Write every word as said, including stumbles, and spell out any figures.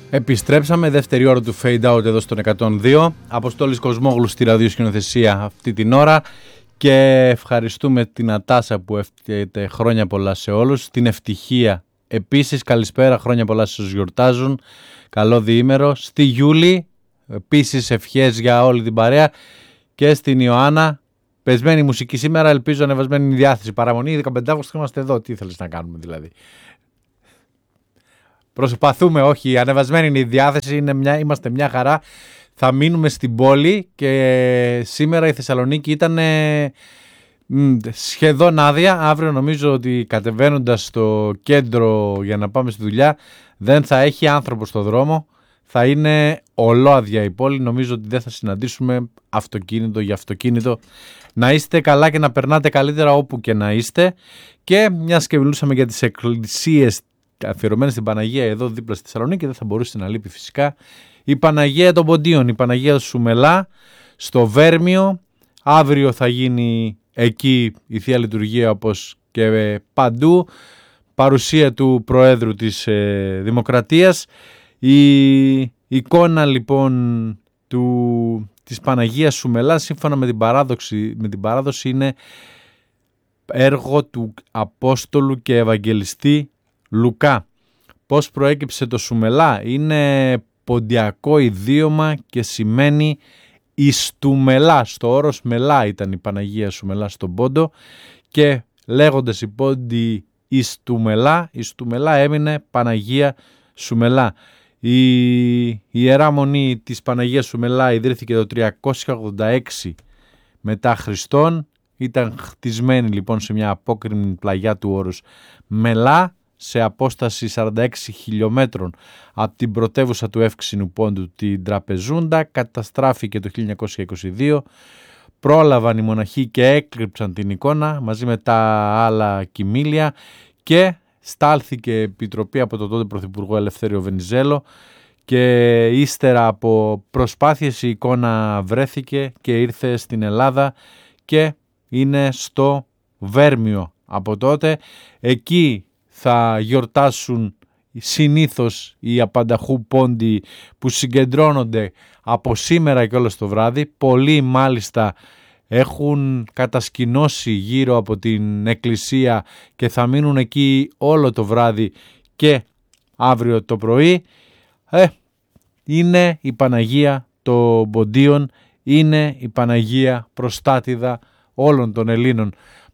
Επιστρέψαμε, δεύτερη ώρα του Fade Out εδώ στον εκατόν δύο. Αποστόλης Κοσμόγλου στη ραδιοσκηνοθεσία αυτή την ώρα. Και ευχαριστούμε την Ατάσα που εύχεται χρόνια πολλά σε όλους. Την Ευτυχία επίσης, καλησπέρα, χρόνια πολλά σε όσους γιορτάζουν. Καλό διήμερο. Στη Γιούλη, επίσης ευχές για όλη την παρέα. Και στην Ιωάννα, πεσμένη μουσική σήμερα, ελπίζω ανεβασμένη η διάθεση. Παραμονή δεκαπέντε Αυγούστου είμαστε εδώ. Τι θέλεις να κάνουμε δηλαδή? Προσπαθούμε, όχι, ανεβασμένη είναι η διάθεση, είναι μια, είμαστε μια χαρά. Θα μείνουμε στην πόλη και σήμερα η Θεσσαλονίκη ήταν ε, μ, σχεδόν άδεια. Αύριο νομίζω ότι κατεβαίνοντας στο κέντρο για να πάμε στη δουλειά δεν θα έχει άνθρωπο στο δρόμο. Θα είναι ολόαδια η πόλη. Νομίζω ότι δεν θα συναντήσουμε αυτοκίνητο για αυτοκίνητο. Να είστε καλά και να περνάτε καλύτερα όπου και να είστε. Και μιας και μιλούσαμε για τις εκκλησίες αφιερωμένη στην Παναγία εδώ δίπλα στη Θεσσαλονίκη, δεν θα μπορούσε να λείπει φυσικά η Παναγία των Ποντίων, η Παναγία Σουμελά στο Βέρμιο. Αύριο θα γίνει εκεί η Θεία Λειτουργία όπως και παντού, παρουσία του Προέδρου της ε, Δημοκρατίας. Η εικόνα λοιπόν του, της Παναγίας Σουμελά σύμφωνα με την, παράδοξη, με την παράδοση είναι έργο του Απόστολου και Ευαγγελιστή Λουκά. Πώς προέκυψε το Σουμελά? Είναι ποντιακό ιδίωμα και σημαίνει εις του Μελά. Στο όρος Μελά ήταν η Παναγία Σουμελά στον Πόντο και λέγοντας οι Πόντιοι εις του Μελά, εις του Μελά έμεινε Παναγία Σουμελά. Η Ιερά Μονή της Παναγίας Σουμελά ιδρύθηκε το τριακόσια ογδόντα έξι μετά Χριστόν. Ήταν χτισμένη λοιπόν σε μια απόκρημνη πλαγιά του όρους Μελά, σε απόσταση σαράντα έξι χιλιόμετρων από την πρωτεύουσα του Εύξηνου Πόντου, την Τραπεζούντα. Καταστράφηκε το χίλια εννιακόσια είκοσι δύο. Πρόλαβαν οι μοναχοί και έκλειψαν την εικόνα μαζί με τα άλλα κοιμήλια και στάλθηκε επιτροπή από τον τότε Πρωθυπουργό Ελευθέριο Βενιζέλο και ύστερα από προσπάθειες η εικόνα βρέθηκε και ήρθε στην Ελλάδα και είναι στο Βέρμιο από τότε. Εκεί θα γιορτάσουν συνήθως οι απανταχού πόντιοι που συγκεντρώνονται από σήμερα και όλο το βράδυ. Πολλοί μάλιστα έχουν κατασκηνώσει γύρω από την εκκλησία και θα μείνουν εκεί όλο το βράδυ και αύριο το πρωί. Ε, είναι η Παναγία των Ποντίων, είναι η Παναγία προστάτηδα όλων των Ελλήνων.